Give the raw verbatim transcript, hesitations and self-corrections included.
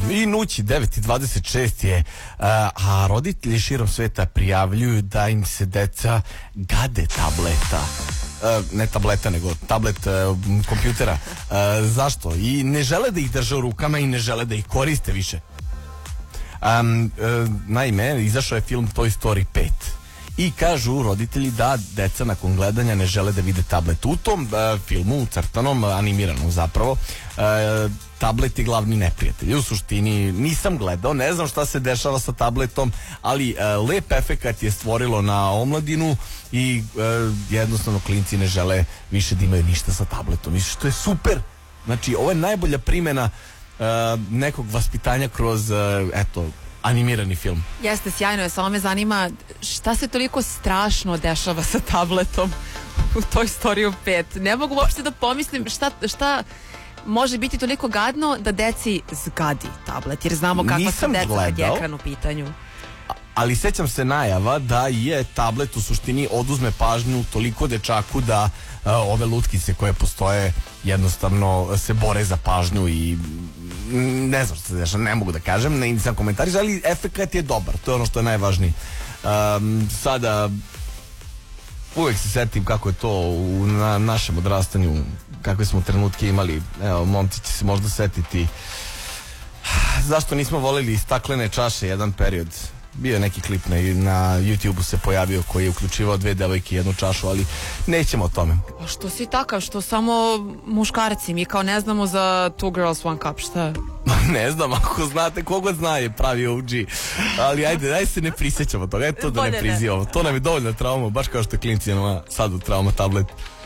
I nući devet i dvadeset šest je, a, a roditelji širom sveta prijavljuju da im se deca gade tableta. Uh, ne tableta, nego tablet uh, kompjutera. Uh, zašto? I ne žele da ih drže u rukama i ne žele da ih koriste više. Um, uh, naime, izašao je film Toy Story pet. I kažu roditelji da deca nakon gledanja ne žele da vide tablet. U tom uh, filmu, crtanom, animiranom zapravo, uh, tablet je glavni neprijatelj. U suštini nisam gledao, ne znam šta se dešava sa tabletom, ali uh, lep efekat je stvorilo na omladinu i uh, jednostavno klinci ne žele više da imaju ništa sa tabletom. Mislim što je super. Znači, ovo je najbolja primjena uh, nekog vaspitanja kroz, uh, eto, animirani film. Jeste, sjajno je, samo me zanima šta se toliko strašno dešava sa tabletom u Toy Story pet. Ne mogu uopšte da pomislim šta, šta može biti toliko gadno da deci zgadi tablet, jer znamo kakva su deca kad je ekran u pitanju. Ali sećam se najava da je tablet u suštini oduzme pažnju toliko dečaku da uh, ove lutkice koje postoje jednostavno se bore za pažnju i ne znam što se dešava, ne mogu da kažem, ne nisam komentariš, ali efekat je dobar, to je ono što je najvažnije. Um, sada uvek se setim kako je to u na, našem odrastanju, kakve smo trenutke imali. Evo, momci će se možda setiti zašto nismo voleli staklene čaše jedan period. Bio je neki klip na, na YouTube-u se pojavio koji je uključivao dve devojke i jednu čašu, ali nećemo o tome. A što si takav, što samo muškarci, mi kao ne znamo za Two Girls One Cup, šta je? Ne znam, ako znate, kogod zna je pravi O G, ali ajde, ajde se ne prisjećamo toga, eto da ne prizivamo. To nam je dovoljna trauma, baš kao što je klincima sad u trauma tablet.